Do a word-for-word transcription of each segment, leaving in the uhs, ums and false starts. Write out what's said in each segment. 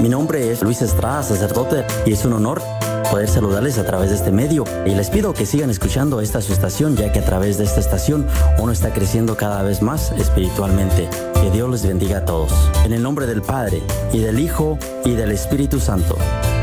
Mi nombre es Luis Estrada, sacerdote, y es un honor poder saludarles a través de este medio. Y les pido que sigan escuchando esta su estación, ya que a través de esta estación uno está creciendo cada vez más espiritualmente. Que Dios les bendiga a todos. En el nombre del Padre, y del Hijo, y del Espíritu Santo.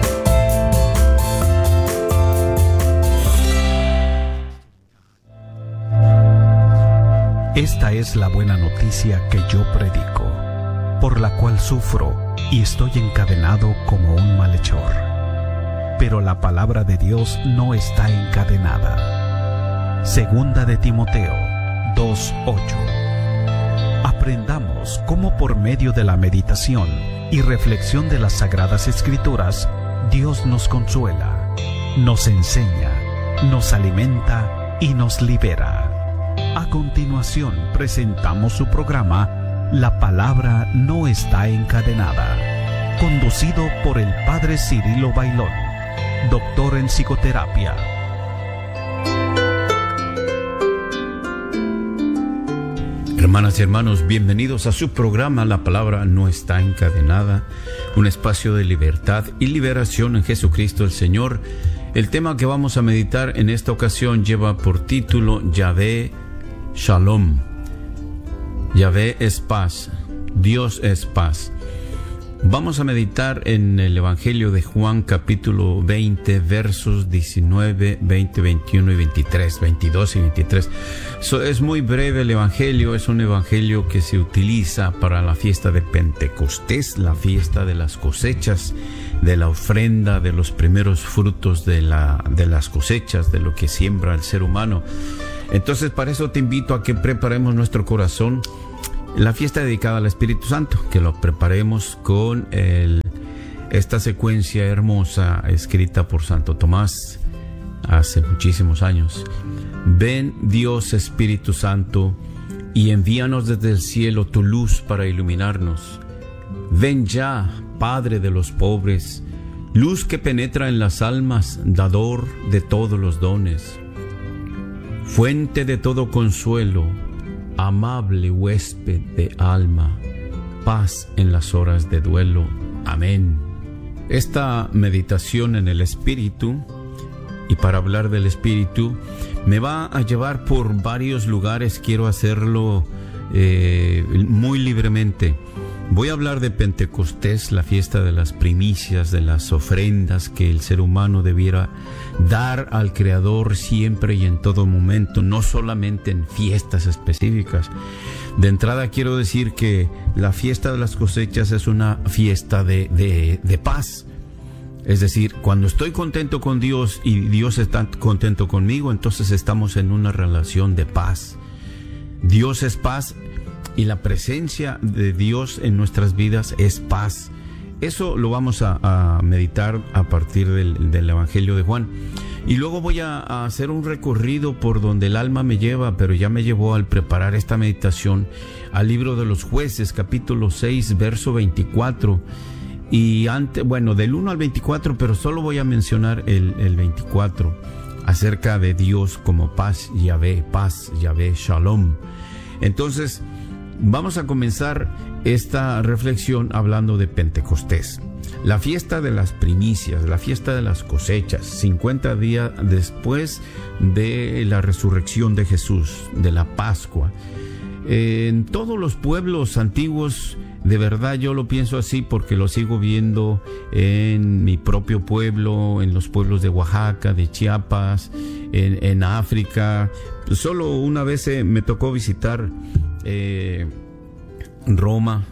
Esta es la buena noticia que yo predico, por la cual sufro y estoy encadenado como un malhechor. Pero la palabra de Dios no está encadenada. Segunda de Timoteo dos ocho. Aprendamos cómo por medio de la meditación y reflexión de las Sagradas Escrituras, Dios nos consuela, nos enseña, nos alimenta y nos libera. A continuación presentamos su programa La Palabra No Está Encadenada, conducido por el Padre Cirilo Bailón, doctor en psicoterapia. Hermanas y hermanos, bienvenidos a su programa La Palabra No Está Encadenada, un espacio de libertad y liberación en Jesucristo el Señor. El tema que vamos a meditar en esta ocasión lleva por título Yahvé Shalom. Yahvé es paz, Dios es paz. Vamos a meditar en el Evangelio de Juan, capítulo veinte, versos diecinueve, veinte, veintiuno y veintitrés, veintidós y veintitrés. So, es muy breve el Evangelio, es un Evangelio que se utiliza para la fiesta de Pentecostés, la fiesta de las cosechas, de la ofrenda de los primeros frutos de, la, de las cosechas, de lo que siembra el ser humano. Entonces, para eso te invito a que preparemos nuestro corazón. La fiesta dedicada al Espíritu Santo, que lo preparemos con el, esta secuencia hermosa escrita por Santo Tomás hace muchísimos años. Ven, Dios Espíritu Santo, y envíanos desde el cielo tu luz para iluminarnos. Ven ya, Padre de los pobres, luz que penetra en las almas, dador de todos los dones. Fuente de todo consuelo, amable huésped de alma, paz en las horas de duelo. Amén. Esta meditación en el Espíritu, y para hablar del Espíritu, me va a llevar por varios lugares. Quiero hacerlo eh, muy libremente. Voy a hablar de Pentecostés, la fiesta de las primicias, de las ofrendas que el ser humano debiera dar al Creador siempre y en todo momento, no solamente en fiestas específicas. De entrada quiero decir que la fiesta de las cosechas es una fiesta de, de, de paz. Es decir, cuando estoy contento con Dios y Dios está contento conmigo, entonces estamos en una relación de paz. Dios es paz. Y la presencia de Dios en nuestras vidas es paz. Eso lo vamos a, a meditar a partir del, del Evangelio de Juan. Y luego voy a, a hacer un recorrido por donde el alma me lleva, pero ya me llevó al preparar esta meditación al libro de los Jueces, capítulo seis, verso veinticuatro. Y antes, bueno, del uno al veinticuatro, pero solo voy a mencionar el, el veinticuatro, acerca de Dios como paz, Yahvé, paz, Yahvé, Shalom. Entonces, vamos a comenzar esta reflexión hablando de Pentecostés, la fiesta de las primicias, la fiesta de las cosechas, cincuenta días después de la resurrección de Jesús, de la Pascua. En todos los pueblos antiguos, de verdad yo lo pienso así porque lo sigo viendo en mi propio pueblo, en los pueblos de Oaxaca, de Chiapas, en, en África. Solo una vez eh, me tocó visitar Eh, Roma,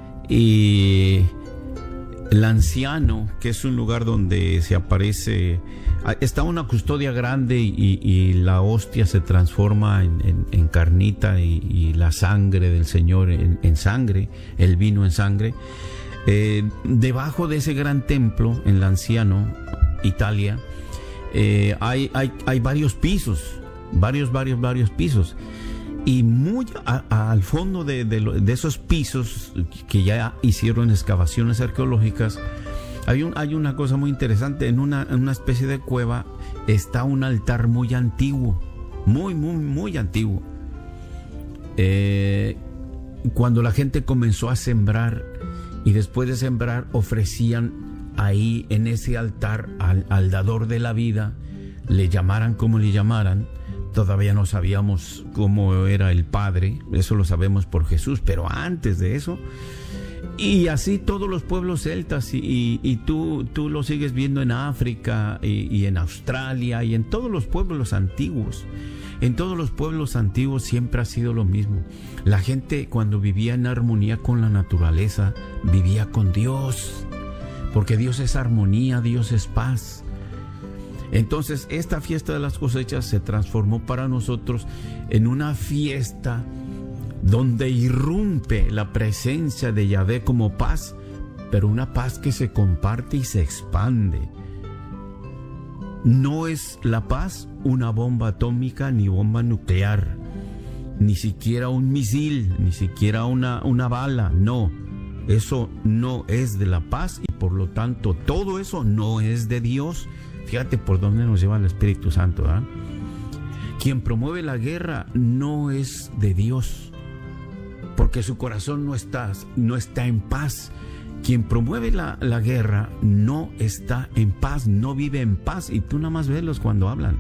y el anciano, que es un lugar donde se aparece, está una custodia grande y, y la hostia se transforma en, en, en carnita y, y la sangre del Señor en, en sangre, el vino en sangre. Eh, debajo de ese gran templo, en el anciano, Italia, eh, hay, hay, hay varios pisos, varios, varios, varios pisos. Y muy a, a, al fondo de, de, de esos pisos que ya hicieron excavaciones arqueológicas, hay, un, hay una cosa muy interesante. En una, en una especie de cueva está un altar muy antiguo, muy, muy, muy antiguo. Eh, cuando la gente comenzó a sembrar y después de sembrar ofrecían ahí en ese altar al, al dador de la vida, le llamaran como le llamaran. Todavía no sabíamos cómo era el Padre, eso lo sabemos por Jesús, pero antes de eso, y así todos los pueblos celtas, y, y, y tú, tú lo sigues viendo en África y, y en Australia y en todos los pueblos antiguos. En todos los pueblos antiguos siempre ha sido lo mismo. La gente, cuando vivía en armonía con la naturaleza, vivía con Dios, porque Dios es armonía, Dios es paz. Entonces esta fiesta de las cosechas se transformó para nosotros en una fiesta donde irrumpe la presencia de Yahvé como paz, pero una paz que se comparte y se expande. No es la paz una bomba atómica ni bomba nuclear, ni siquiera un misil, ni siquiera una, una bala, no. Eso no es de la paz y por lo tanto todo eso no es de Dios. Fíjate por dónde nos lleva el Espíritu Santo, ¿eh? Quien promueve la guerra no es de Dios, porque su corazón no está, no está en paz. Quien promueve la, la guerra no está en paz, no vive en paz. Y tú nada más velos cuando hablan.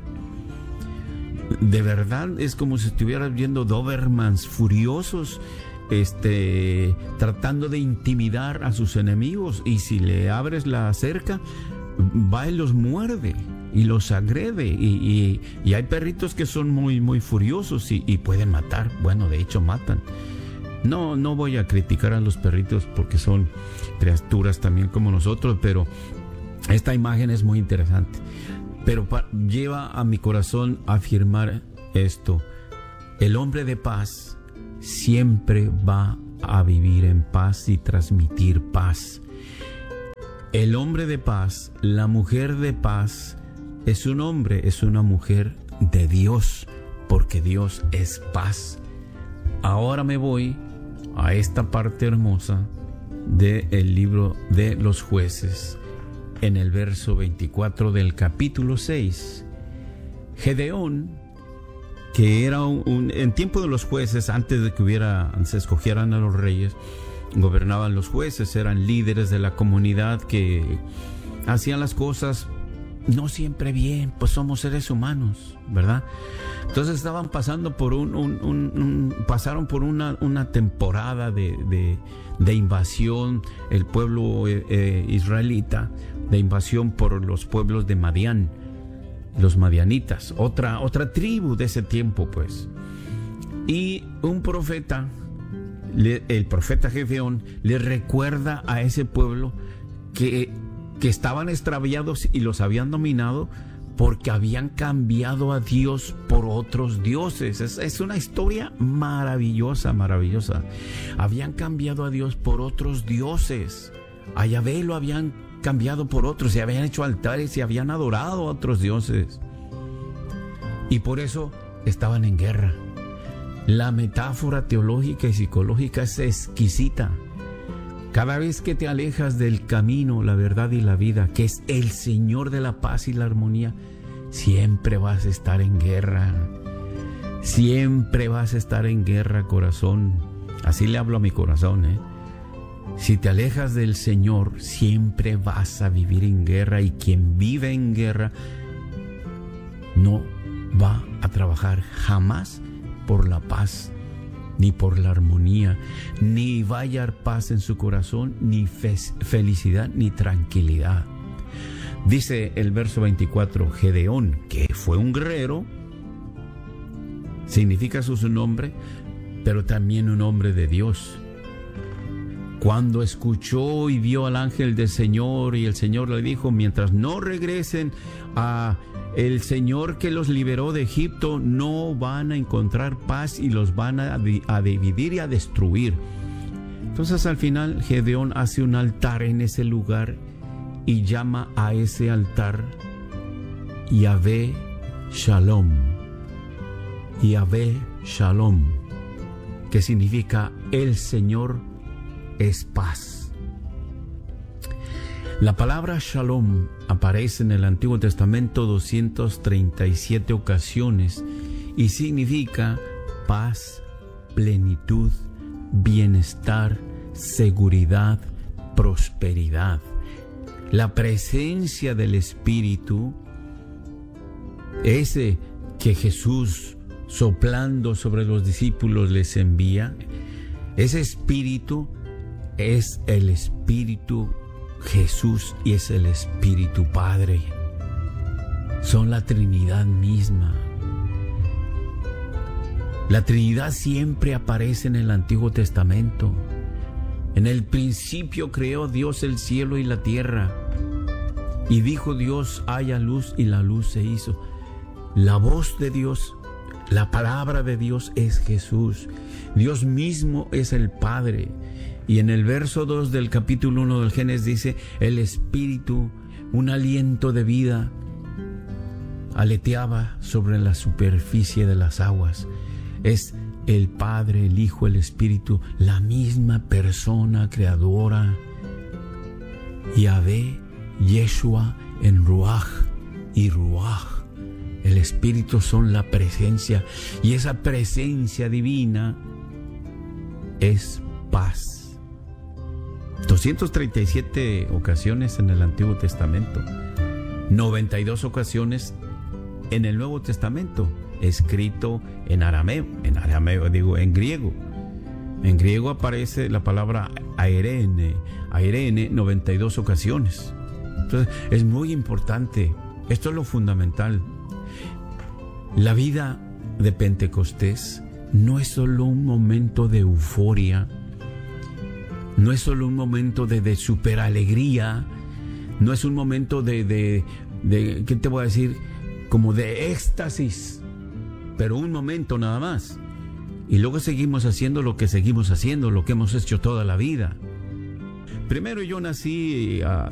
De verdad es como si estuvieras viendo Dobermans furiosos, este, tratando de intimidar a sus enemigos. Y si le abres la cerca, va y los muerde y los agrede. Y, y, y hay perritos que son muy, muy furiosos y, y pueden matar. Bueno, de hecho matan. No, no voy a criticar a los perritos porque son criaturas también como nosotros, pero esta imagen es muy interesante. Pero pa- lleva a mi corazón a afirmar esto: el hombre de paz siempre va a vivir en paz y transmitir paz. El hombre de paz, la mujer de paz, es un hombre, es una mujer de Dios, porque Dios es paz. Ahora me voy a esta parte hermosa del libro de los Jueces, en el verso veinticuatro del capítulo seis. Gedeón, que era un, un en tiempo de los jueces, antes de que hubiera se escogieran a los reyes, gobernaban los jueces, eran líderes de la comunidad que hacían las cosas no siempre bien, pues somos seres humanos, ¿verdad? Entonces estaban pasando por un, un, un, un pasaron por una, una temporada de, de, de invasión, el pueblo eh, eh, israelita, de invasión por los pueblos de Madián, los madianitas, otra, otra tribu de ese tiempo, pues. Y un profeta, le, el profeta Gedeón, le recuerda a ese pueblo que, que estaban extraviados y los habían dominado porque habían cambiado a Dios por otros dioses. Es, es una historia maravillosa, maravillosa. Habían cambiado a Dios por otros dioses. A Yahvé lo habían cambiado por otros, se habían hecho altares y habían adorado a otros dioses. Y por eso estaban en guerra. La metáfora teológica y psicológica es exquisita. Cada vez que te alejas del camino, la verdad y la vida, que es el Señor de la paz y la armonía, siempre vas a estar en guerra. Siempre vas a estar en guerra, corazón. Así le hablo a mi corazón, ¿eh? Si te alejas del Señor, siempre vas a vivir en guerra, y quien vive en guerra no va a trabajar jamás por la paz, ni por la armonía, ni va a hallar paz en su corazón, ni fe- felicidad, ni tranquilidad. Dice el verso veinticuatro, Gedeón, que fue un guerrero, significa su, su nombre, pero también un hombre de Dios. Cuando escuchó y vio al ángel del Señor, y el Señor le dijo, mientras no regresen a el Señor que los liberó de Egipto, no van a encontrar paz y los van a, a dividir y a destruir. Entonces al final Gedeón hace un altar en ese lugar y llama a ese altar Yahvé Shalom. Yahvé Shalom, que significa el Señor es paz. La palabra Shalom aparece en el Antiguo Testamento doscientas treinta y siete ocasiones y significa paz, plenitud, bienestar, seguridad, prosperidad. La presencia del Espíritu, ese que Jesús soplando sobre los discípulos les envía, ese Espíritu es el Espíritu Jesús y es el Espíritu Padre. Son la Trinidad misma. La Trinidad siempre aparece en el Antiguo Testamento. En el principio creó Dios el cielo y la tierra. Y dijo Dios, haya luz, y la luz se hizo. La voz de Dios, la palabra de Dios es Jesús. Dios mismo es el Padre. Y en el verso dos del capítulo uno del Génesis dice, el Espíritu, un aliento de vida, aleteaba sobre la superficie de las aguas. Es el Padre, el Hijo, el Espíritu, la misma persona creadora. Yahvé, Yeshua en Ruach y Ruach. El Espíritu son la presencia, y esa presencia divina es paz. doscientas treinta y siete ocasiones en el Antiguo Testamento, noventa y dos ocasiones en el Nuevo Testamento, escrito en arameo, en arameo digo, en griego. En griego aparece la palabra airene, airene noventa y dos ocasiones. Entonces, es muy importante. Esto es lo fundamental. La vida de Pentecostés no es solo un momento de euforia, no es solo un momento de, de super alegría, no es un momento de, de, de, ¿qué te voy a decir? Como de éxtasis, pero un momento nada más. Y luego seguimos haciendo lo que seguimos haciendo, lo que hemos hecho toda la vida. Primero yo nací uh,